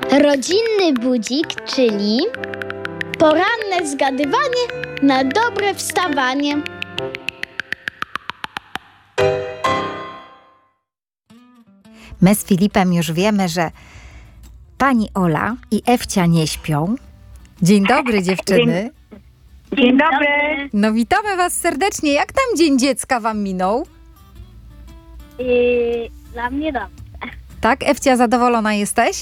Rodzinny budzik, czyli poranne zgadywanie na dobre wstawanie. My z Filipem już wiemy, że pani Ola i Ewcia nie śpią. Dzień dobry, dziewczyny. Dzień dobry. No witamy was serdecznie. Jak tam Dzień Dziecka wam minął? Dla mnie dobrze. Tak? Ewcia, zadowolona jesteś?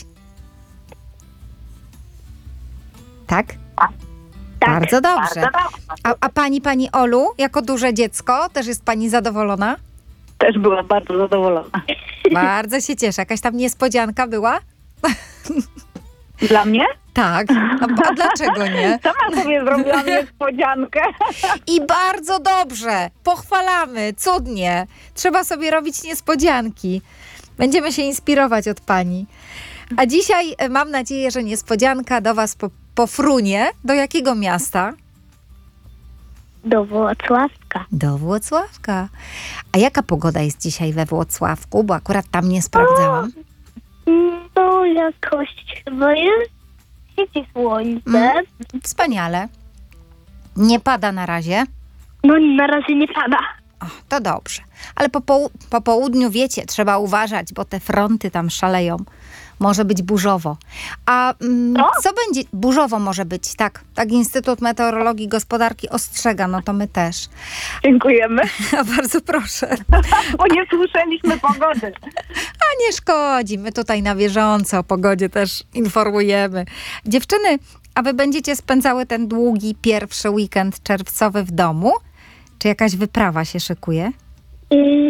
Tak? Bardzo dobrze. A pani Olu, jako duże dziecko, też jest pani zadowolona? Też byłam bardzo zadowolona. Bardzo się cieszę. Jakaś tam niespodzianka była? Dla mnie? Tak. A dlaczego nie? Sama sobie zrobiłam niespodziankę. I bardzo dobrze. Pochwalamy. Cudnie. Trzeba sobie robić niespodzianki. Będziemy się inspirować od pani. A dzisiaj mam nadzieję, że niespodzianka do was pofrunie. Do jakiego miasta? Do Włocławka. Do Włocławka. A jaka pogoda jest dzisiaj we Włocławku? Bo akurat tam nie sprawdzałam. No jakoś chyba jest. Świeci słońce. Wspaniale. Nie pada na razie? No na razie nie pada. O, to dobrze. Ale po południu, wiecie, trzeba uważać, bo te fronty tam szaleją. Może być burzowo. A co będzie? Burzowo może być, tak. Tak Instytut Meteorologii i Gospodarki ostrzega, no to my też. Dziękujemy, Bardzo proszę. bo nie słyszeliśmy pogody. A nie szkodzi, my tutaj na bieżąco o pogodzie też informujemy. Dziewczyny, a wy będziecie spędzały ten długi pierwszy weekend czerwcowy w domu? Czy jakaś wyprawa się szykuje?